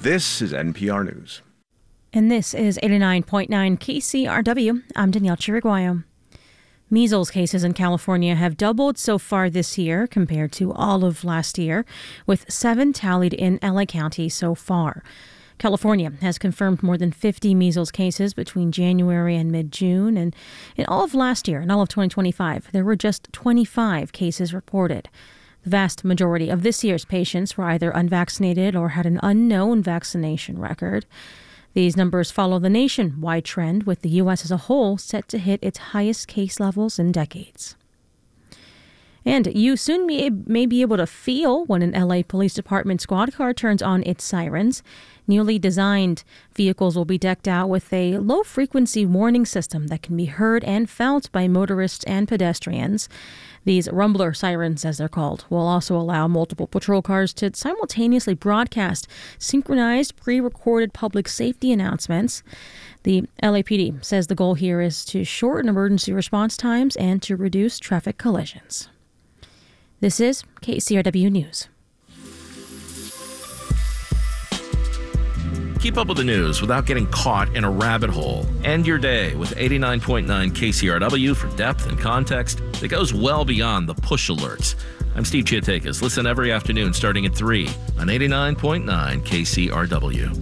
This is NPR News. And this is 89.9 KCRW. I'm Danielle Chiriguayo. Measles cases in California have doubled so far this year compared to all of last year, with 7 tallied in LA County so far. California has confirmed more than 50 measles cases between January and mid-June, and in all of last year, in all of 2025, there were just 25 cases reported. The vast majority of this year's patients were either unvaccinated or had an unknown vaccination record. These numbers follow the nationwide trend, with the U.S. as a whole set to hit its highest case levels in decades. And you soon may be able to feel when an L.A. Police Department squad car turns on its sirens. Newly designed vehicles will be decked out with a low-frequency warning system that can be heard and felt by motorists and pedestrians. These rumbler sirens, as they're called, will also allow multiple patrol cars to simultaneously broadcast synchronized, pre-recorded public safety announcements. The LAPD says the goal here is to shorten emergency response times and to reduce traffic collisions. This is KCRW News. Keep up with the news without getting caught in a rabbit hole. End your day with 89.9 KCRW for depth and context that goes well beyond the push alerts. I'm Steve Chiatakis. Listen every afternoon starting at 3 on 89.9 KCRW.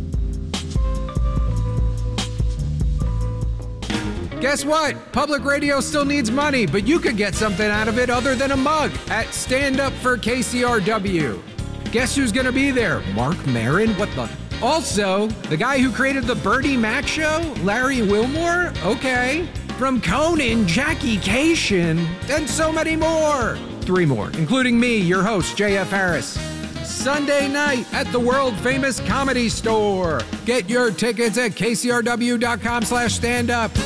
Guess what? Public radio still needs money, but you could get something out of it other than a mug at Stand Up for KCRW. Guess who's going to be there? Mark Maron? What the... Also, the guy who created the Bernie Mac show, Larry Wilmore? Okay. From Conan, Jackie Cation, and so many more. 3 more, including me, your host, JF Harris. Sunday night at the world-famous Comedy Store. Get your tickets at kcrw.com/standup.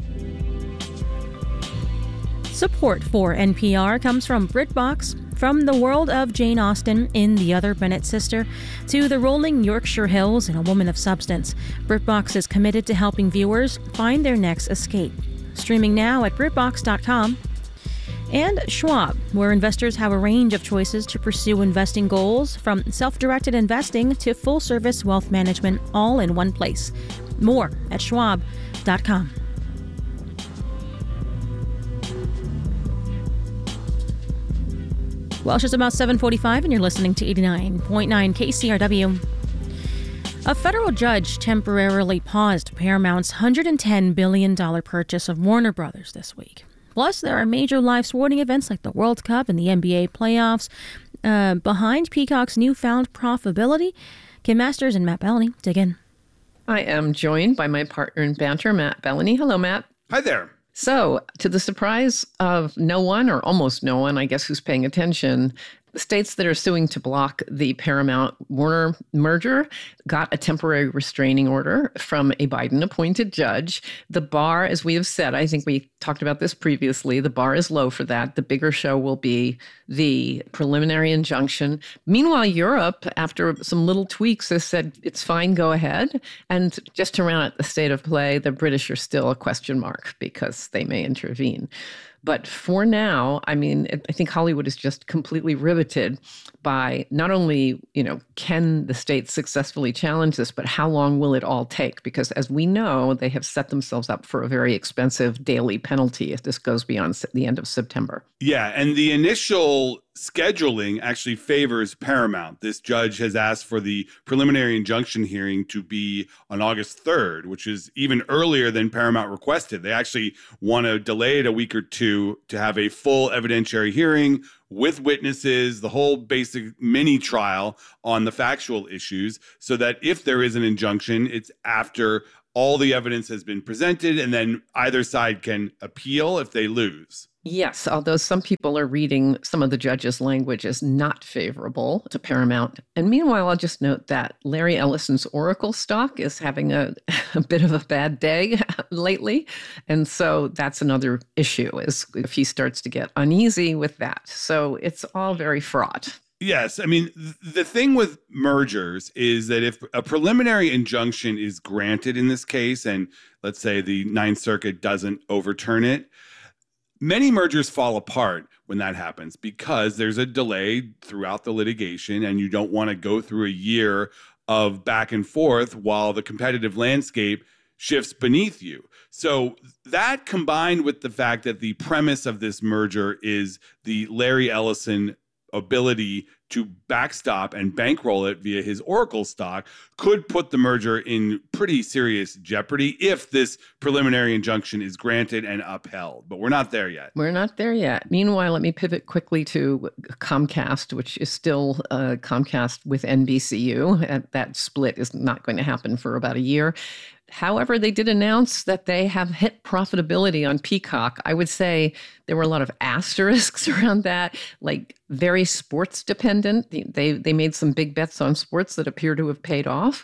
Support for NPR comes from BritBox. From the world of Jane Austen in The Other Bennett Sister to the rolling Yorkshire Hills in A Woman of Substance, BritBox is committed to helping viewers find their next escape. Streaming now at BritBox.com. And Schwab, where investors have a range of choices to pursue investing goals, from self-directed investing to full-service wealth management, all in one place. More at Schwab.com. Well, it's just about 7:45, and you're listening to 89.9 KCRW. A federal judge temporarily paused Paramount's $110 billion purchase of Warner Brothers this week. Plus, there are major live sporting events like the World Cup and the NBA playoffs. Behind Peacock's newfound profitability, Kim Masters and Matt Bellany dig in. I am joined by my partner in banter, Matt Bellany. Hello, Matt. Hi there. So, to the surprise of no one, or almost no one, I guess, who's paying attention, the states that are suing to block the Paramount-Warner merger got a temporary restraining order from a Biden-appointed judge. The bar, as we have said, I think we talked about this previously, the bar is low for that. The bigger show will be the preliminary injunction. Meanwhile, Europe, after some little tweaks, has said it's fine, go ahead. And just to round out the state of play, the British are still a question mark because they may intervene. But for now, I mean, I think Hollywood is just completely riveted by not only, can the states successfully challenge this, but how long will it all take? Because as we know, they have set themselves up for a very expensive daily penalty if this goes beyond the end of September. Yeah, and the initial scheduling actually favors Paramount. This judge has asked for the preliminary injunction hearing to be on August 3rd, which is even earlier than Paramount requested. They actually want to delay it a week or two to have a full evidentiary hearing with witnesses, the whole basic mini trial on the factual issues, so that if there is an injunction, it's after all the evidence has been presented, and then either side can appeal if they lose. Yes, although some people are reading some of the judge's language as not favorable to Paramount. And meanwhile, I'll just note that Larry Ellison's Oracle stock is having a bit of a bad day lately. And so that's another issue, is if he starts to get uneasy with that. So it's all very fraught. Yes. I mean, the thing with mergers is that if a preliminary injunction is granted in this case, and let's say the Ninth Circuit doesn't overturn it, many mergers fall apart when that happens because there's a delay throughout the litigation, and you don't want to go through a year of back and forth while the competitive landscape shifts beneath you. So that, combined with the fact that the premise of this merger is the Larry Ellison ability to backstop and bankroll it via his Oracle stock, could put the merger in pretty serious jeopardy if this preliminary injunction is granted and upheld. But we're not there yet. We're not there yet. Meanwhile, let me pivot quickly to Comcast, which is still Comcast with NBCU. That split is not going to happen for about a year. However, they did announce that they have hit profitability on Peacock. I would say there were a lot of asterisks around that, like very sports dependent. They made some big bets on sports that appear to have paid off.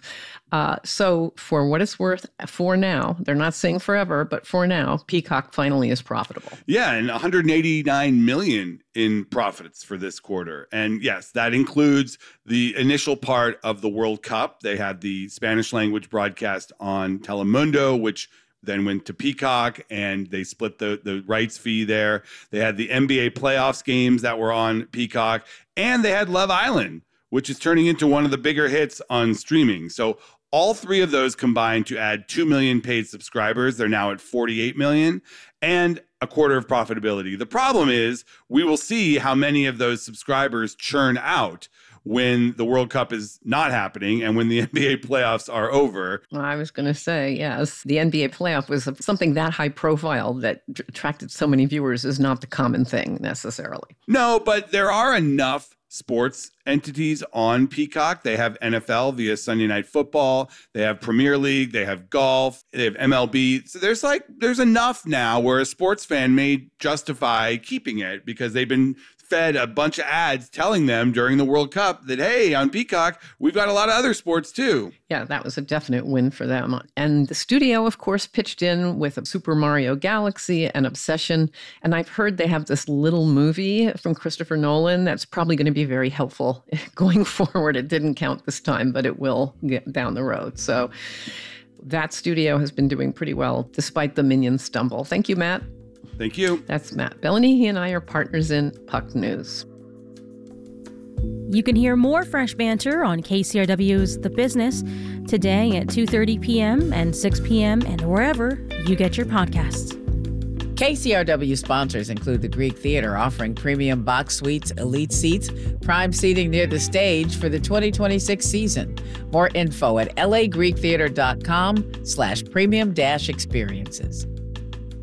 So for what it's worth, for now, they're not saying forever, but for now, Peacock finally is profitable. Yeah, and 189 million in profits for this quarter. And yes, that includes the initial part of the World Cup. They had the Spanish language broadcast on Telemundo, which then went to Peacock, and they split the rights fee there. They had the NBA playoffs games that were on Peacock, and they had Love Island, which is turning into one of the bigger hits on streaming. So all three of those combined to add 2 million paid subscribers. They're now at 48 million and a quarter of profitability. The problem is we will see how many of those subscribers churn out when the World Cup is not happening and when the NBA playoffs are over. Well, I was going to say, yes, the NBA playoff was something that high profile that attracted so many viewers is not the common thing necessarily. No, but there are enough sports entities on Peacock. They have NFL via Sunday Night Football. They have Premier League. They have golf. They have MLB. So there's enough now where a sports fan may justify keeping it because they've been fed a bunch of ads telling them during the World Cup that, hey, on Peacock, we've got a lot of other sports too. Yeah, that was a definite win for them. And the studio, of course, pitched in with a Super Mario Galaxy and Obsession. And I've heard they have this little movie from Christopher Nolan that's probably going to be very helpful going forward. It didn't count this time, but it will get down the road. So that studio has been doing pretty well despite the Minions stumble. Thank you, Matt. Thank you. That's Matt Bellany. He and I are partners in Puck News. You can hear more fresh banter on KCRW's The Business today at 2:30 p.m. and 6 p.m. and wherever you get your podcasts. KCRW sponsors include the Greek Theater, offering premium box suites, elite seats, prime seating near the stage for the 2026 season. More info at lagreektheater.com/premium-experiences.